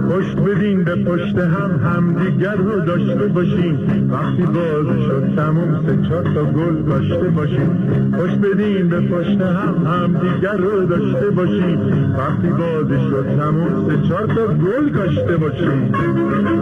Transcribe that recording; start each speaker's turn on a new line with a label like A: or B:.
A: پشت بدین به پشت همدیگر رو داشته باشیم. وقتی بازی شد تموم 3-4 تا گل داشته باشیم. پشت بدین به پشت همدیگر رو داشته باشیم. وقتی بازی شد تموم 3-4 تا گل داشته باشیم.